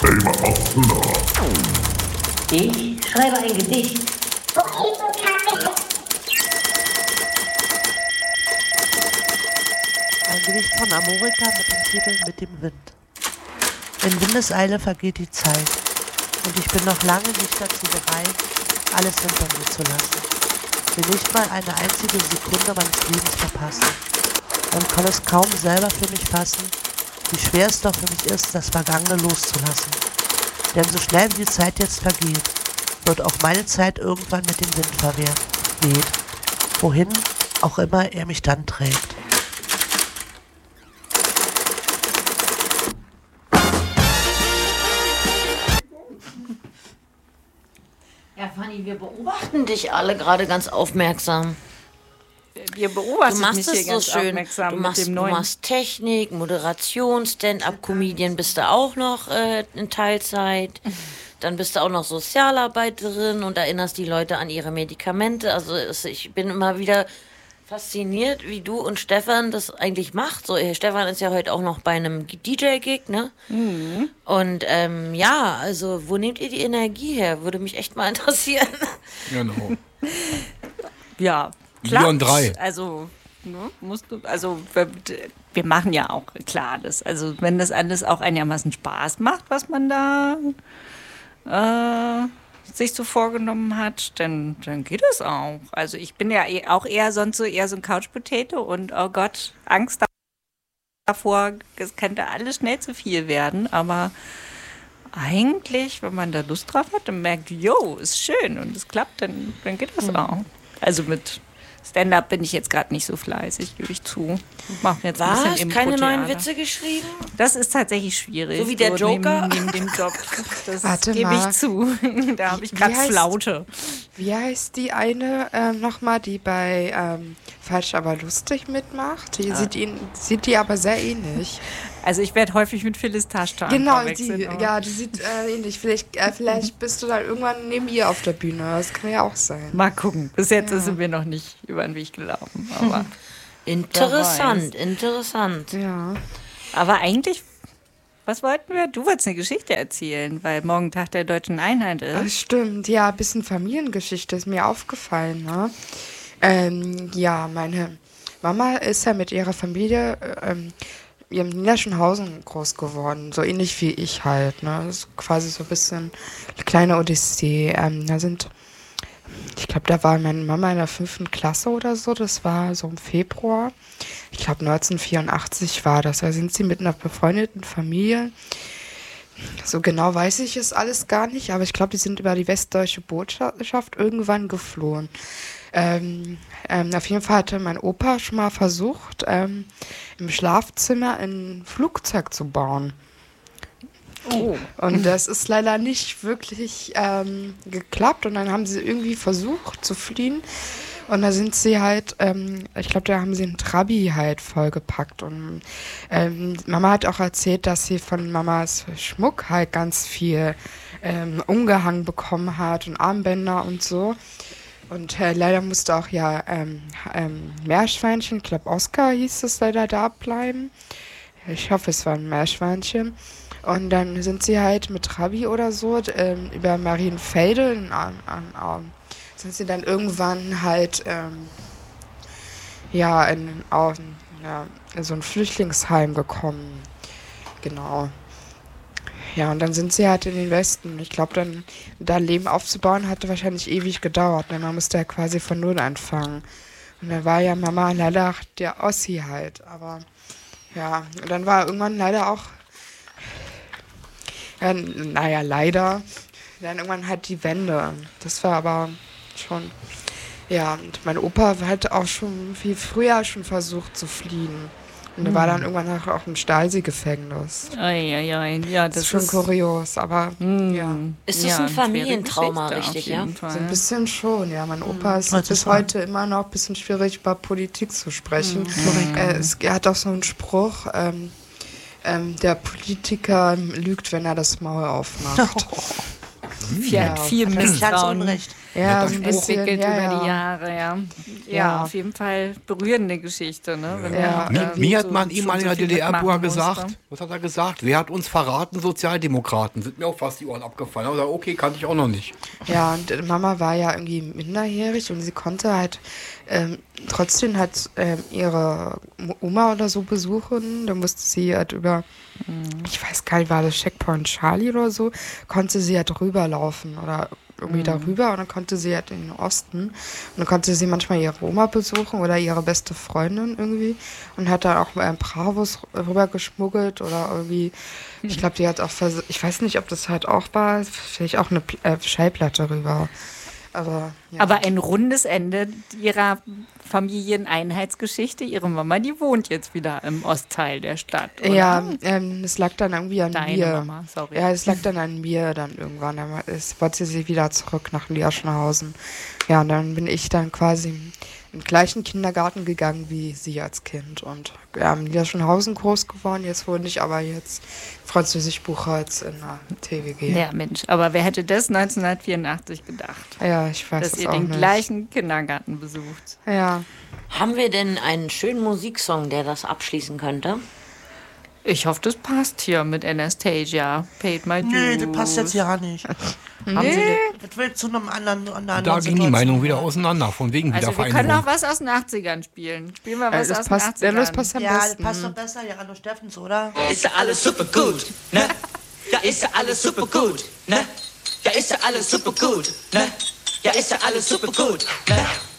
Ey, mal auf, na. Ich schreibe ein Gedicht. Ein Gedicht von Amorika mit dem Titel Mit dem Wind. In Windeseile vergeht die Zeit und ich bin noch lange nicht dazu bereit, alles hinter mir zu lassen. Will nicht mal eine einzige Sekunde meines Lebens verpassen und kann es kaum selber für mich fassen, wie schwer es doch für mich ist, das Vergangene loszulassen. Denn so schnell wie die Zeit jetzt vergeht, wird auch meine Zeit irgendwann mit dem Wind weht, wohin auch immer er mich dann trägt. Ja, Fanny, wir beobachten dich alle gerade ganz aufmerksam. Wir beobachten Du machst mich es hier so ganz schön. aufmerksam Du mit dem Neuen. machst Technik, Moderation, Stand-up-Comedian bist du auch noch in Teilzeit. Dann bist du auch noch Sozialarbeiterin und erinnerst die Leute an ihre Medikamente. Also ich bin immer wieder fasziniert, wie du und Stefan das eigentlich macht. So, Stefan ist ja heute auch noch bei einem DJ-Gig, ne? Mhm. Und ja, also wo nehmt ihr die Energie her? Würde mich echt mal interessieren. Genau. Ja, Leon klappt. 3. Also, ne, wir machen ja auch klar das. Also, wenn das alles auch einigermaßen Spaß macht, was man da sich so vorgenommen hat, dann geht es auch. Also, ich bin ja auch eher sonst so eher so ein Couch-Potato und oh Gott, Angst davor, es könnte alles schnell zu viel werden, aber eigentlich, wenn man da Lust drauf hat und merkt, jo, ist schön und es klappt, dann geht das auch. Also mit Stand-up bin ich jetzt gerade nicht so fleißig, gebe ich zu. Mach jetzt ein Was? bisschen Keine Impro-Theater. neuen Witze geschrieben? Das ist tatsächlich schwierig. So wie der Joker? Neben dem Job. Das Warte gebe mal. ich zu. Da habe ich Wie gerade heißt- Flaute. Wie heißt die eine nochmal, die bei Falsch aber lustig mitmacht? Die sieht die aber sehr ähnlich. Also ich werde häufig mit Phyllis Taschtan Genau, verwechselt, aber- die sieht ähnlich. Vielleicht bist du dann irgendwann neben ihr auf der Bühne. Das kann ja auch sein. Mal gucken. Bis jetzt sind wir noch nicht über den Weg gelaufen. Aber Interessant, interessant. Ja. Aber eigentlich, was wollten wir? Du wolltest eine Geschichte erzählen, weil morgen Tag der Deutschen Einheit ist. Das stimmt, ja, ein bisschen Familiengeschichte ist mir aufgefallen. Ne? Ja, meine Mama ist ja mit ihrer Familie im Niederschenhausen groß geworden, so ähnlich wie ich halt. Ne? Das ist quasi so ein bisschen eine kleine Odyssee. Ich glaube, da war meine Mama in der 5. Klasse oder so, das war so im Februar. Ich glaube, 1984 war das. Da sind sie mit einer befreundeten Familie. So genau weiß ich es alles gar nicht, aber ich glaube, die sind über die westdeutsche Botschaft irgendwann geflohen. Auf jeden Fall hatte mein Opa schon mal versucht, im Schlafzimmer ein Flugzeug zu bauen. Oh. Und das ist leider nicht wirklich geklappt. Und dann haben sie irgendwie versucht zu fliehen. Und da sind sie halt, ich glaube, da haben sie einen Trabi halt vollgepackt. Und Mama hat auch erzählt, dass sie von Mamas Schmuck halt ganz viel umgehangen bekommen hat und Armbänder und so. Und leider musste auch ja Meerschweinchen, ich glaube Oscar hieß es, leider da bleiben. Ich hoffe, es war ein Meerschweinchen. Und dann sind sie halt mit Trabi oder so über Marienfelde sind sie dann irgendwann halt in so ein Flüchtlingsheim gekommen. Genau. Ja, und dann sind sie halt in den Westen. Ich glaube, dann da Leben aufzubauen, hatte wahrscheinlich ewig gedauert. Denn man musste ja quasi von Null anfangen. Und dann war ja Mama leider der Ossi halt. Aber ja, und dann war irgendwann leider auch, leider, dann irgendwann halt die Wende. Das war aber schon, ja, und mein Opa hat auch schon viel früher schon versucht zu fliehen. Und er war dann irgendwann auch im Stasi-Gefängnis. Ja, Das ist schon kurios, aber ja. Ist das ein Familientrauma, richtig, ja? So ein bisschen schon, ja. Mein Opa ist bis heute immer noch ein bisschen schwierig, über Politik zu sprechen. Er hat auch so einen Spruch, der Politiker lügt, wenn er das Maul aufmacht. Viel Ganz Misstrauen. Unrecht. Ja, Netter so ein Spruch. bisschen, entwickelt ja, über ja. die Jahre, ja. Ja, Ja. auf jeden Fall berührende Geschichte, ne? Wenn Ja. man, Mir hat so- mal ein schon ehemaliger so viel DDR-Bürger mitmachen gesagt, musste. was hat er gesagt? Wer hat uns verraten? Sozialdemokraten. Sind mir auch fast die Ohren abgefallen. Aber okay, kannte ich auch noch nicht. Ja, und Mama war ja irgendwie minderjährig und sie konnte halt trotzdem halt ihre Oma oder so besuchen. Da musste sie halt über, ich weiß gar nicht, war das Checkpoint Charlie oder so, konnte sie halt rüberlaufen oder irgendwie darüber und dann konnte sie halt in den Osten und dann konnte sie manchmal ihre Oma besuchen oder ihre beste Freundin irgendwie und hat dann auch Bravos rüber geschmuggelt oder irgendwie, ich glaube, die hat auch ich weiß nicht, ob das halt auch war, vielleicht auch eine Schallplatte rüber. Aber, ja. Aber ein rundes Ende ihrer Familieneinheitsgeschichte. Ihre Mama, die wohnt jetzt wieder im Ostteil der Stadt, oder? Ja, es lag dann irgendwie an Deine mir. Mama, sorry. Ja, es lag dann an mir dann irgendwann. Dann wollte sie wieder zurück nach Lierschenhausen. Ja, und dann bin ich dann quasi im gleichen Kindergarten gegangen wie sie als Kind. Und ja, in Lierschenhausen groß geworden. Jetzt wohne ich aber jetzt Französisch Buchholz in der TWG. Ja, Mensch, aber wer hätte das 1984 gedacht? Ja, ich weiß Dass es ihr auch den nicht. gleichen Kindergarten besucht. Ja. Haben wir denn einen schönen Musiksong, der das abschließen könnte? Ich hoffe, das passt hier mit Anastasia. Paid my dues. Nee, das passt jetzt ja nicht. Haben Sie denn, Das will zu einem anderen Da ging die Meinung wieder auseinander, von wegen Also wir können Wiedervereinigung. auch was aus den 80ern spielen. Spielen wir was Das aus passt, den 80ern. das passt am Ja, das besten. passt doch besser, ja, Anno Steffens, oder? Ist ja alles super gut, ne? Ja, ist ja alles super gut, ne? Ja, ist ja alles super gut, ne? Ja, ist ja alles super gut, ne?